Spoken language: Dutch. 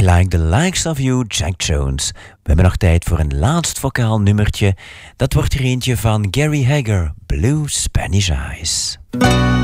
Like the Likes of You, Jack Jones. We hebben nog tijd voor een laatst vocaal nummertje. Dat wordt er eentje van Gary Hager, Blue Spanish Eyes.